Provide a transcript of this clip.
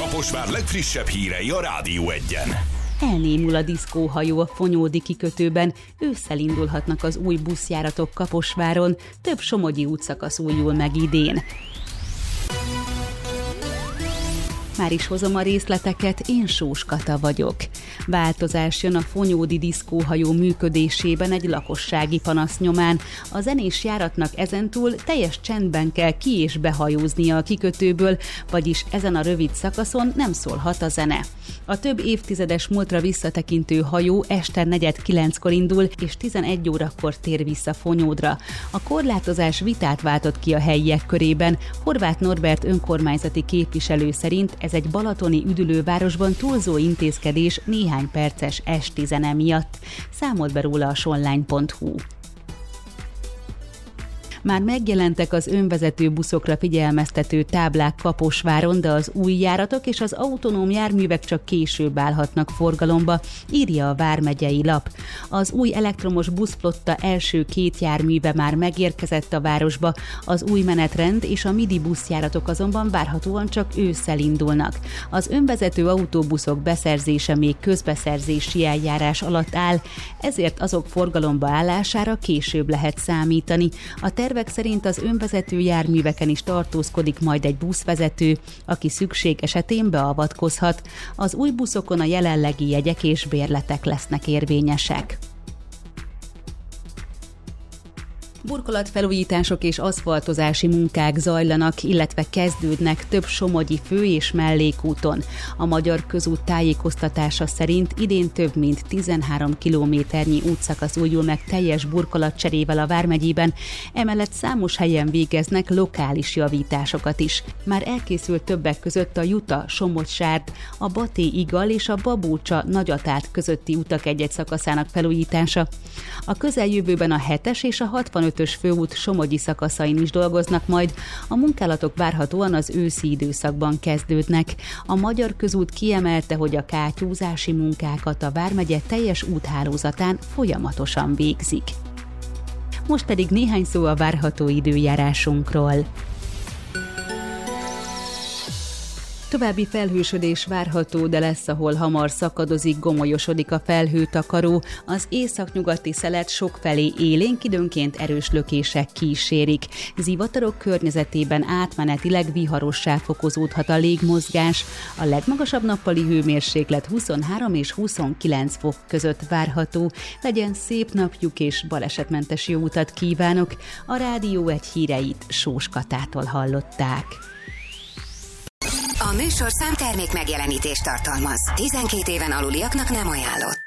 Kaposvár legfrissebb hírei a Rádió 1-en. Elnémul a diszkóhajó a Fonyódi kikötőben, ősszel indulhatnak az új buszjáratok Kaposváron, több somogyi útszakasz újul meg idén. Már is hozom a részleteket, én Sós Kata vagyok. Változás jön a Fonyódi diszkóhajó működésében egy lakossági panasz nyomán. A zenés járatnak ezentúl teljes csendben kell ki- és behajóznia a kikötőből, vagyis ezen a rövid szakaszon nem szólhat a zene. A több évtizedes múltra visszatekintő hajó este 8:45-kor indul, és 11 órakor tér vissza Fonyódra. A korlátozás vitát váltott ki a helyiek körében. Horváth Norbert önkormányzati képviselő szerint ez egy balatoni üdülővárosban túlzó intézkedés néhány perces esti zene miatt. Számolt be róla a sonline.hu. Már megjelentek az önvezető buszokra figyelmeztető táblák Kaposváron, de az új járatok és az autonóm járművek csak később állhatnak forgalomba, írja a vármegyei lap. Az új elektromos buszflotta első 2 járműve már megérkezett a városba, az új menetrend és a midi buszjáratok azonban várhatóan csak ősszel indulnak. Az önvezető autóbuszok beszerzése még közbeszerzési eljárás alatt áll, ezért azok forgalomba állására később lehet számítani. A tervek szerint az önvezető járműveken is tartózkodik majd egy buszvezető, aki szükség esetén beavatkozhat. Az új buszokon a jelenlegi jegyek és bérletek lesznek érvényesek. Burkolatfelújítások és aszfaltozási munkák zajlanak, illetve kezdődnek több somogyi fő- és mellékúton. A Magyar Közút tájékoztatása szerint idén több mint 13 kilométernyi útszakasz újul meg teljes burkolatcserével a vármegyében, emellett számos helyen végeznek lokális javításokat is. Már elkészült többek között a Juta-Somogy-Sárd, a Baté-Igal és a Babócsa Nagyatát közötti utak egy-egy szakaszának felújítása. A közeljövőben a 7-es és a 65-ös főút somogyi szakaszain is dolgoznak majd, a munkálatok várhatóan az őszi időszakban kezdődnek. A Magyar Közút kiemelte, hogy a kátyúzási munkákat a vármegye teljes úthálózatán folyamatosan végzik. Most pedig néhány szó a várható időjárásunkról. További felhősödés várható, de lesz, ahol hamar szakadozik, gomolyosodik a felhőtakaró. Az északnyugati szelet sokfelé élénk, időnként erős lökések kísérik. Zivatarok környezetében átmenetileg viharossá fokozódhat a légmozgás. A legmagasabb nappali hőmérséklet 23 és 29 fok között várható. Legyen szép napjuk és balesetmentes jó utat kívánok! A Rádió 1 híreit Sós Katától hallották. A műsorszám termék megjelenítést tartalmaz. 12 éven aluliaknak nem ajánlott.